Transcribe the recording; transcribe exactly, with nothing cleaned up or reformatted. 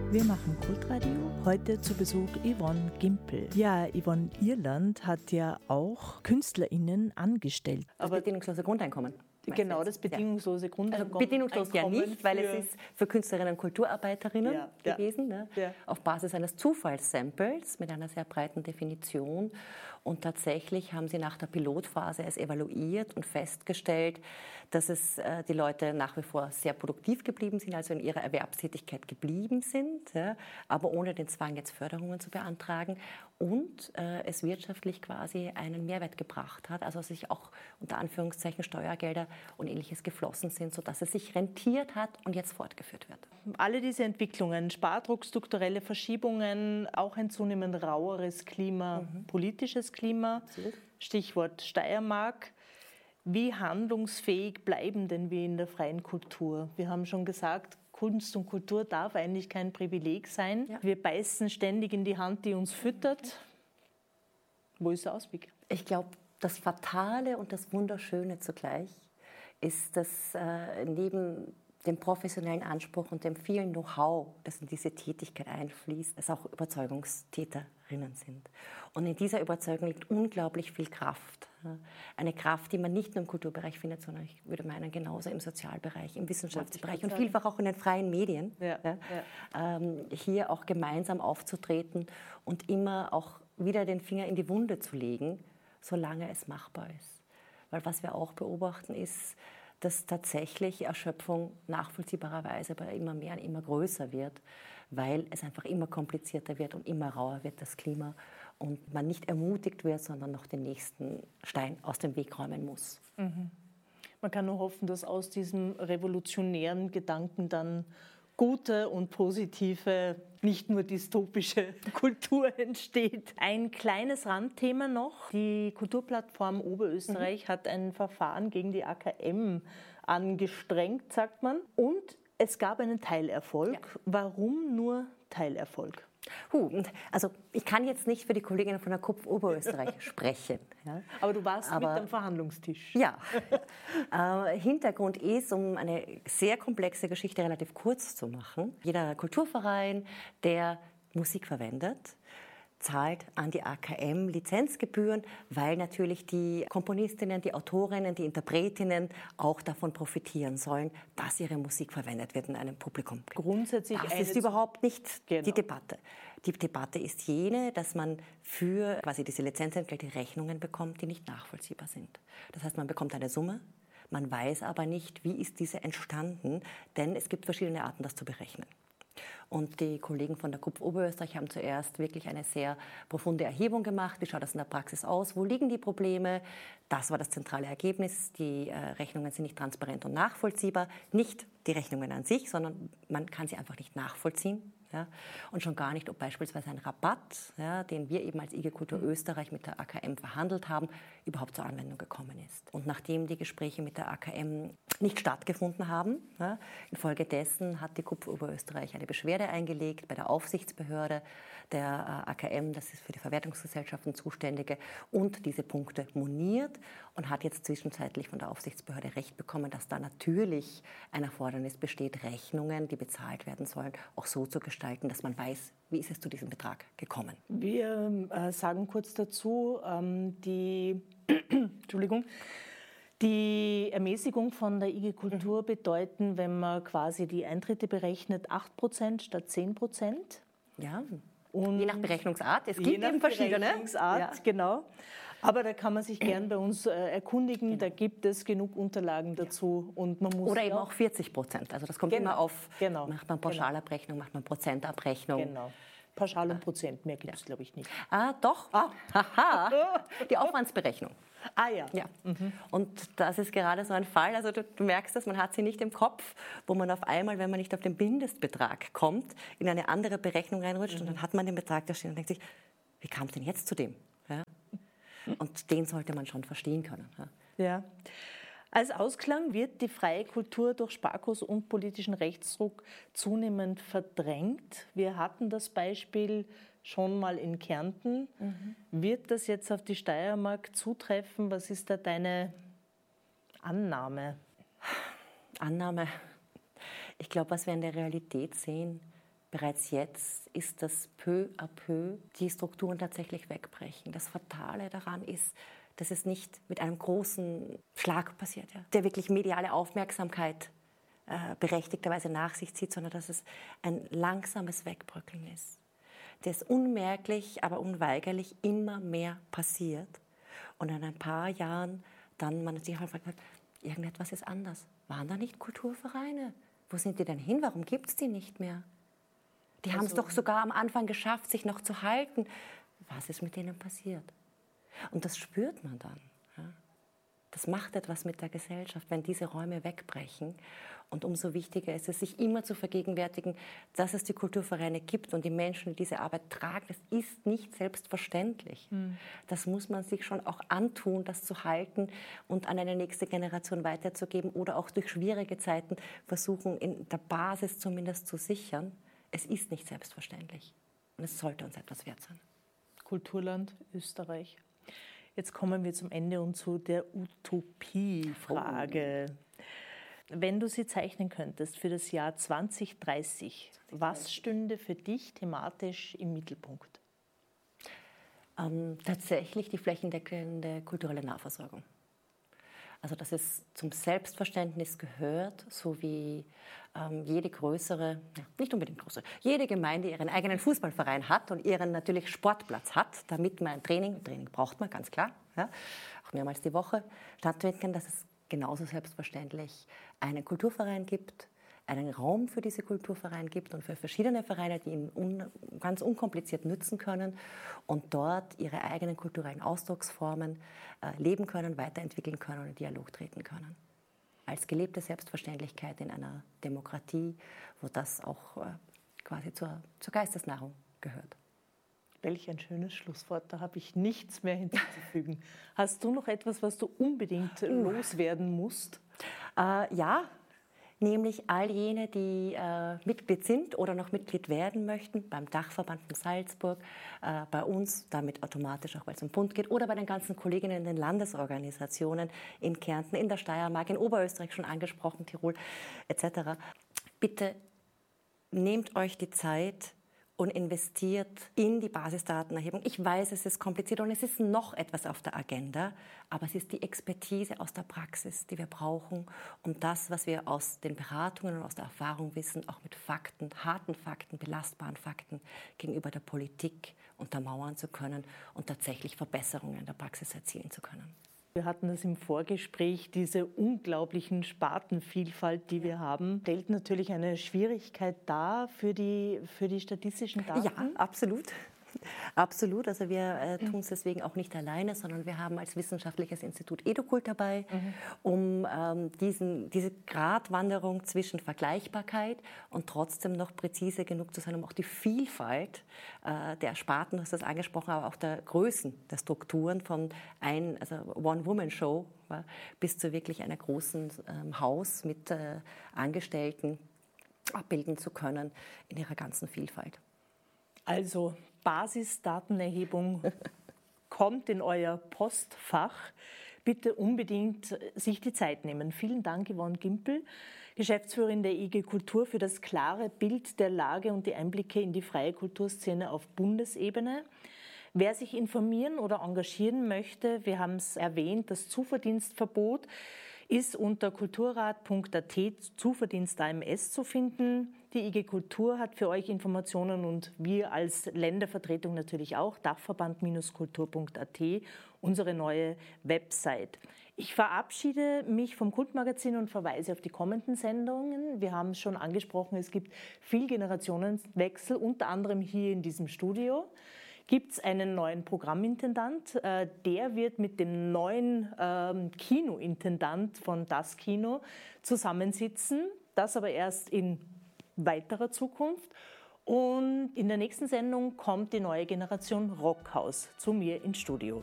Wir machen Kultradio. Heute zu Besuch Yvonne Gimpel. Ja, Yvonne, Irland hat ja auch KünstlerInnen angestellt. Das Aber bedingungslose Grundeinkommen. genau, das bedingungslose ja. Grundeinkommen. Also bedingungslos ja nicht, weil es ist für Künstlerinnen und Kulturarbeiterinnen ja, gewesen, ja. Ne? Ja. Auf Basis eines Zufallssamples mit einer sehr breiten Definition. Und tatsächlich haben sie nach der Pilotphase es evaluiert und festgestellt, dass es äh, die Leute nach wie vor sehr produktiv geblieben sind, also in ihrer Erwerbstätigkeit geblieben sind, ja, aber ohne den Zwang, jetzt Förderungen zu beantragen. Und äh, es wirtschaftlich quasi einen Mehrwert gebracht hat, also sich auch unter Anführungszeichen Steuergelder und Ähnliches geflossen sind, sodass es sich rentiert hat und jetzt fortgeführt wird. Alle diese Entwicklungen, Spardruck, strukturelle Verschiebungen, auch ein zunehmend raueres Klima, mhm. politisches Klima, Absolut. Stichwort Steiermark. Wie handlungsfähig bleiben denn wir in der freien Kultur? Wir haben schon gesagt, Kunst und Kultur darf eigentlich kein Privileg sein. Ja. Wir beißen ständig in die Hand, die uns füttert. Wo ist der Ausweg? Ich glaube, das Fatale und das Wunderschöne zugleich ist, dass äh, neben dem professionellen Anspruch und dem vielen Know-how, das in diese Tätigkeit einfließt, es auch Überzeugungstäterinnen sind. Und in dieser Überzeugung liegt unglaublich viel Kraft. Eine Kraft, die man nicht nur im Kulturbereich findet, sondern ich würde meinen, genauso im Sozialbereich, im Wissenschaftsbereich und vielfach auch in den freien Medien. Ja, ja, ja. Ähm, hier auch gemeinsam aufzutreten und immer auch wieder den Finger in die Wunde zu legen, solange es machbar ist. Weil was wir auch beobachten ist, dass tatsächlich Erschöpfung nachvollziehbarerweise aber immer mehr und immer größer wird, weil es einfach immer komplizierter wird und immer rauer wird, das Klima. Und man nicht ermutigt wird, sondern noch den nächsten Stein aus dem Weg räumen muss. Mhm. Man kann nur hoffen, dass aus diesem revolutionären Gedanken dann gute und positive, nicht nur dystopische Kultur entsteht. Ein kleines Randthema noch. Die Kulturplattform Oberösterreich mhm. hat ein Verfahren gegen die A K M angestrengt, sagt man. Und es gab einen Teilerfolg. Ja. Warum nur Teilerfolg? Huh, also ich kann jetzt nicht für die Kolleginnen von der K U P F Oberösterreich sprechen. Ja. Aber du warst Aber, mit am Verhandlungstisch. Ja. äh, Hintergrund ist, um eine sehr komplexe Geschichte relativ kurz zu machen, jeder Kulturverein, der Musik verwendet, zahlt an die A K M Lizenzgebühren, weil natürlich die Komponistinnen, die Autorinnen, die Interpretinnen auch davon profitieren sollen, dass ihre Musik verwendet wird in einem Publikum. Grundsätzlich das ist überhaupt nicht genau. die Debatte. Die Debatte ist jene, dass man für quasi diese Lizenzentgelte Rechnungen bekommt, die nicht nachvollziehbar sind. Das heißt, man bekommt eine Summe, man weiß aber nicht, wie ist diese entstanden, denn es gibt verschiedene Arten, das zu berechnen. Und die Kollegen von der K U P F Oberösterreich haben zuerst wirklich eine sehr profunde Erhebung gemacht. Wie schaut das in der Praxis aus? Wo liegen die Probleme? Das war das zentrale Ergebnis. Die äh, Rechnungen sind nicht transparent und nachvollziehbar. Nicht die Rechnungen an sich, sondern man kann sie einfach nicht nachvollziehen. Ja? Und schon gar nicht, ob beispielsweise ein Rabatt, ja, den wir eben als I G Kultur Österreich mit der A K M verhandelt haben, überhaupt zur Anwendung gekommen ist. Und nachdem die Gespräche mit der A K M nicht stattgefunden haben, ja, infolgedessen hat die K U P F Oberösterreich eine Beschwerde eingelegt bei der Aufsichtsbehörde der A K M, das ist für die Verwertungsgesellschaften zuständige, und diese Punkte moniert und hat jetzt zwischenzeitlich von der Aufsichtsbehörde Recht bekommen, dass da natürlich ein Erfordernis besteht, Rechnungen, die bezahlt werden sollen, auch so zu gestalten, dass man weiß, wie ist es zu diesem Betrag gekommen. Wir äh, sagen kurz dazu, ähm, die, Entschuldigung, die Ermäßigung von der I G Kultur mhm. bedeuten, wenn man quasi die Eintritte berechnet, acht Prozent statt zehn Prozent. Ja, und je nach Berechnungsart. Es gibt eben verschiedene. Berechnungsart, ja. Genau. Aber da kann man sich gern bei uns äh, erkundigen. Genau. Da gibt es genug Unterlagen dazu. Ja. Und man muss Oder eben auch vierzig Prozent. Also das kommt genau. immer auf, genau. macht man Pauschalabrechnung, macht man Prozentabrechnung. Genau. Pauschal und Prozent, mehr gibt es, ja. glaube ich, nicht. Ah, doch. Ah. Haha. Die Aufwandsberechnung. Ah ja. ja. Mhm. Und das ist gerade so ein Fall, also du, du merkst das, man hat sie nicht im Kopf, wo man auf einmal, wenn man nicht auf den Mindestbetrag kommt, in eine andere Berechnung reinrutscht mhm. und dann hat man den Betrag da stehen und denkt sich, wie kam es denn jetzt zu dem? Ja? Und den sollte man schon verstehen können. Ja. ja. Als Ausklang wird die freie Kultur durch Sparkurs und politischen Rechtsdruck zunehmend verdrängt. Wir hatten das Beispiel schon mal in Kärnten. Mhm. Wird das jetzt auf die Steiermark zutreffen? Was ist da deine Annahme? Annahme. Ich glaube, was wir in der Realität sehen, bereits jetzt ist das peu à peu die Strukturen tatsächlich wegbrechen. Das Fatale daran ist, dass es nicht mit einem großen Schlag passiert, ja, der wirklich mediale Aufmerksamkeit äh, berechtigterweise nach sich zieht, sondern dass es ein langsames Wegbröckeln ist. Das unmerklich, aber unweigerlich immer mehr passiert. Und in ein paar Jahren dann man sich halt fragt, irgendetwas ist anders. Waren da nicht Kulturvereine? Wo sind die denn hin? Warum gibt es die nicht mehr? Die also, haben es doch sogar am Anfang geschafft, sich noch zu halten. Was ist mit denen passiert? Und das spürt man dann. Ja? Das macht etwas mit der Gesellschaft, wenn diese Räume wegbrechen. Und umso wichtiger ist es, sich immer zu vergegenwärtigen, dass es die Kulturvereine gibt und die Menschen, die diese Arbeit tragen. Das ist nicht selbstverständlich. Mhm. Das muss man sich schon auch antun, das zu halten und an eine nächste Generation weiterzugeben oder auch durch schwierige Zeiten versuchen, in der Basis zumindest zu sichern. Es ist nicht selbstverständlich und es sollte uns etwas wert sein. Kulturland Österreich. Jetzt kommen wir zum Ende und zu der Utopiefrage. Oh. Wenn du sie zeichnen könntest für das Jahr zwanzig dreißig, was stünde für dich thematisch im Mittelpunkt? Ähm, tatsächlich die flächendeckende kulturelle Nahversorgung. Also dass es zum Selbstverständnis gehört, so wie ähm, jede größere, ja, nicht unbedingt größere, jede Gemeinde ihren eigenen Fußballverein hat und ihren natürlich Sportplatz hat, damit man ein Training, Training braucht man ganz klar, ja, auch mehrmals die Woche stattfinden kann, dass es genauso selbstverständlich einen Kulturverein gibt, einen Raum für diese Kulturvereine gibt und für verschiedene Vereine, die ihn un, ganz unkompliziert nützen können und dort ihre eigenen kulturellen Ausdrucksformen äh, leben können, weiterentwickeln können und in Dialog treten können. Als gelebte Selbstverständlichkeit in einer Demokratie, wo das auch äh, quasi zur, zur Geistesnahrung gehört. Welch ein schönes Schlusswort, da habe ich nichts mehr hinzuzufügen. Hast du noch etwas, was du unbedingt loswerden musst? Äh, ja, nämlich all jene, die äh, Mitglied sind oder noch Mitglied werden möchten, beim Dachverband von Salzburg, äh, bei uns, damit automatisch auch, weil es um Bund geht, oder bei den ganzen Kolleginnen in den Landesorganisationen in Kärnten, in der Steiermark, in Oberösterreich schon angesprochen, Tirol et cetera. Bitte nehmt euch die Zeit und investiert in die Basisdatenerhebung. Ich weiß, es ist kompliziert und es ist noch etwas auf der Agenda, aber es ist die Expertise aus der Praxis, die wir brauchen, um das, was wir aus den Beratungen und aus der Erfahrung wissen, auch mit Fakten, harten Fakten, belastbaren Fakten gegenüber der Politik untermauern zu können und tatsächlich Verbesserungen in der Praxis erzielen zu können. Wir hatten das im Vorgespräch, diese unglaublichen Spartenvielfalt, die wir haben, stellt natürlich eine Schwierigkeit dar für die, für die statistischen Daten. Ja, absolut. Absolut, also wir äh, tun es deswegen auch nicht alleine, sondern wir haben als wissenschaftliches Institut Educult dabei, mhm. um ähm, diesen, diese Gratwanderung zwischen Vergleichbarkeit und trotzdem noch präzise genug zu sein, um auch die Vielfalt äh, der Sparten, du hast das angesprochen, aber auch der Größen, der Strukturen von ein, also One-Woman-Show ja, bis zu wirklich einer großen ähm, Haus mit äh, Angestellten abbilden zu können in ihrer ganzen Vielfalt. Also Basisdatenerhebung kommt in euer Postfach. Bitte unbedingt sich die Zeit nehmen. Vielen Dank, Yvonne Gimpel, Geschäftsführerin der I G Kultur, für das klare Bild der Lage und die Einblicke in die freie Kulturszene auf Bundesebene. Wer sich informieren oder engagieren möchte, wir haben es erwähnt, das Zuverdienstverbot ist unter kulturrat punkt a t Zuverdienst A M S zu finden. Die I G Kultur hat für euch Informationen und wir als Ländervertretung natürlich auch, dachverband kultur punkt a t, unsere neue Website. Ich verabschiede mich vom Kultmagazin und verweise auf die kommenden Sendungen. Wir haben es schon angesprochen, es gibt viel Generationenwechsel, unter anderem hier in diesem Studio. Gibt es einen neuen Programmintendant. Der wird mit dem neuen Kinointendant von Das Kino zusammensitzen. Das aber erst in weiterer Zukunft. Und in der nächsten Sendung kommt die neue Generation Rockhaus zu mir ins Studio.